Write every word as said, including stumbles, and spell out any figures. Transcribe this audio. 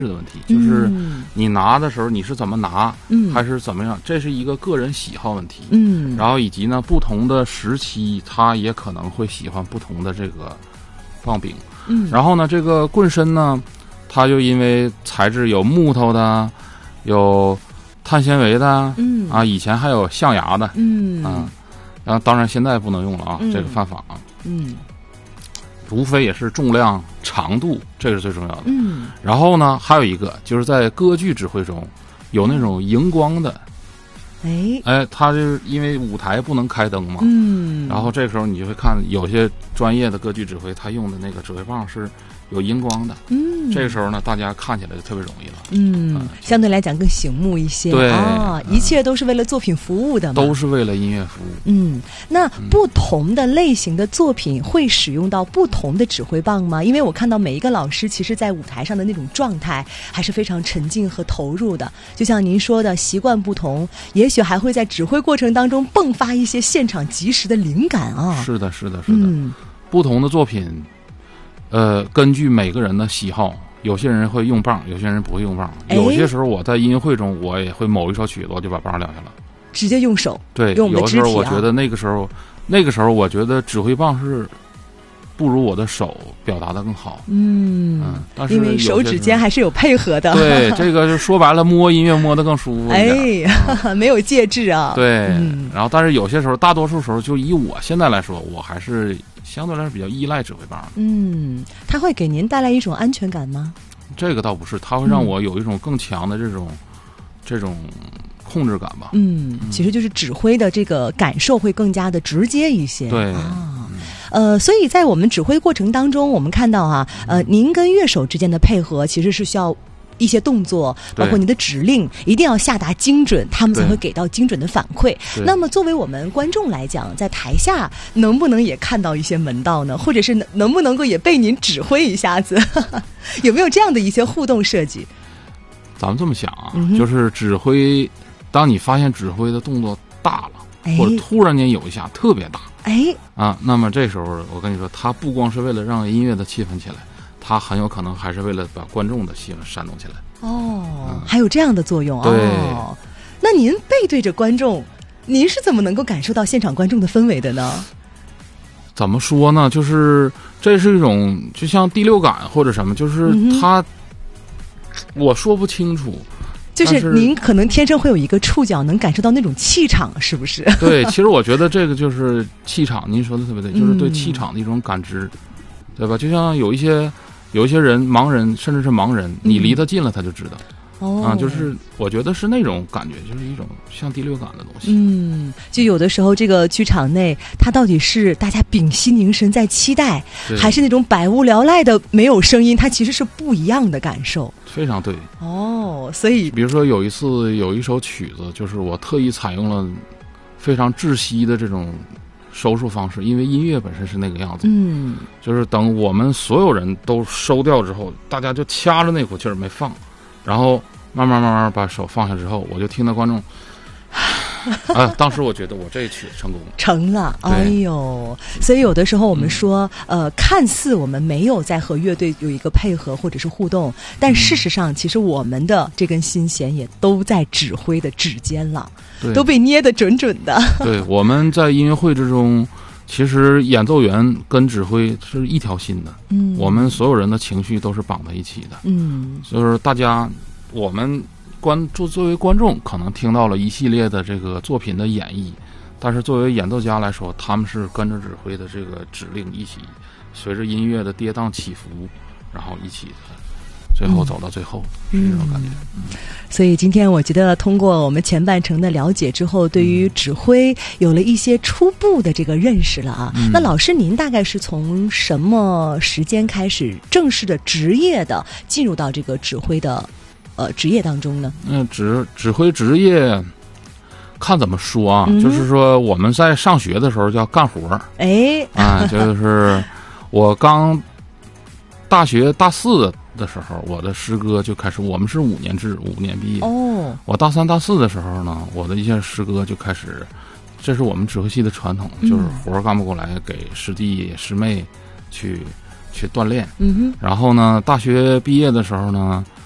的问题，就是你拿的时候你是怎么拿， 嗯， 还是怎么样，这是一个个人喜好问题， 嗯， 然后以及呢，不同的时期他也可能会喜欢不同的这个棒柄， 嗯， 然后呢，这个棍身呢，它就因为材质有木头的，有碳纤维的， 嗯啊，以前还有象牙的， 嗯啊，然后当然现在不能用了啊， 嗯、 这个犯法啊， 嗯。 无非也是重量、长度，这个是最重要的。 嗯， 然后呢，还有一个就是在歌剧指挥中有那种荧光的， 哎哎，它就是因为舞台不能开灯嘛， 嗯， 然后这个时候你就会看有些专业的歌剧指挥，他用的那个指挥棒是有荧光的， 嗯， 这个时候呢，大家看起来就特别容易了， 嗯， 嗯相对来讲更醒目一些， 对啊，一切都是为了作品服务的嘛， 都是为了音乐服务。 嗯，那不同的类型的作品会使用到不同的指挥棒吗？因为我看到每一个老师其实在舞台上的那种状态还是非常沉浸和投入的，就像您说的，习惯不同，也许还会在指挥过程当中迸发一些现场及时的灵感啊。 是的，是的，是的， 嗯， 不同的作品，呃，根据每个人的喜好，有些人会用棒，有些人不会用棒。 哎有些时候我在音乐会中，我也会某一首曲子，我就把棒撂下了。 直接用手， 对， 用我们有的时候的肢体啊。 我觉得那个时候，那个时候我觉得指挥棒是不如我的手表达的更好。 嗯， 嗯，但是因为手指间还是有配合的。 对，这个就说白了，摸音乐摸得更舒服一点。 哎，嗯、没有介质啊。 对、 嗯， 然后但是有些时候，大多数时候，就以我现在来说，我还是相对来说比较依赖指挥棒。 嗯，它会给您带来一种安全感吗？ 这个倒不是，它会让我有一种更强的这种、嗯、这种控制感吧。 嗯，其实就是指挥的这个感受会更加的直接一些。 对啊，呃，所以在我们指挥过程当中，我们看到啊，呃，您跟乐手之间的配合其实是需要一些动作，包括你的指令一定要下达精准，他们才会给到精准的反馈。那么作为我们观众来讲，在台下能不能也看到一些门道呢？或者是能不能够也被您指挥一下子？有没有这样的一些互动设计？ 咱们这么想啊、 嗯、 就是指挥，当你发现指挥的动作大了、 哎、 或者突然间有一下特别大， 哎啊，那么这时候我跟你说，他不光是为了让音乐的气氛起来，他很有可能还是为了把观众的气氛煽动起来。 哦、 嗯， 还有这样的作用。 对、 哦，那您背对着观众，您是怎么能够感受到现场观众的氛围的呢？ 怎么说呢？就是这是一种就像第六感或者什么，就是他、嗯、我说不清楚。 就是您可能天生会有一个触角，能感受到那种气场，是不是？ 对，其实我觉得这个就是气场，您说的特别对，就是对气场的一种感知，嗯、对吧？就像有一些有一些人，盲人甚至是盲人，你离他近了，他就知道。 哦、 啊，就是我觉得是那种感觉，就是一种像第六感的东西。 嗯，就有的时候这个剧场内，它到底是大家屏息凝神在期待，还是那种百无聊赖的没有声音？它其实是不一样的感受。 非常对。 哦，所以比如说有一次有一首曲子，就是我特意采用了非常窒息的这种收束方式，因为音乐本身是那个样子。 嗯， 就是等我们所有人都收掉之后，大家就掐着那口气儿没放，然后慢慢慢慢把手放下之后，我就听到观众啊，当时我觉得我这一曲成功成了。哎呦，所以有的时候我们说、嗯、呃看似我们没有在和乐队有一个配合或者是互动，但事实上其实我们的这根心弦也都在指挥的指尖了，都被捏得准准的。 对，我们在音乐会之中，其实演奏员跟指挥是一条心的。 嗯， 我们所有人的情绪都是绑在一起的。 嗯， 就是大家我们观作作为观众可能听到了一系列的这个作品的演绎，但是作为演奏家来说，他们是跟着指挥的这个指令一起，随着音乐的跌宕起伏，然后一起的最后走到最后，嗯、是这种感觉。嗯嗯， 所以今天我觉得通过我们前半程的了解之后，对于指挥有了一些初步的这个认识了啊。嗯、那老师您大概是从什么时间开始正式的职业的进入到这个指挥的呃职业当中呢？ 嗯，指指挥职业看怎么说啊、嗯、就是说我们在上学的时候叫干活， 哎啊，就是我刚大学大四的时候，我的诗歌就开始，我们是五年制，五年毕业。 哦， 我大三大四的时候呢，我的一些诗歌就开始，这是我们指挥系的传统， 嗯、 就是活干不过来，给师弟师妹去去锻炼。 嗯哼。 然后呢，大学毕业的时候呢，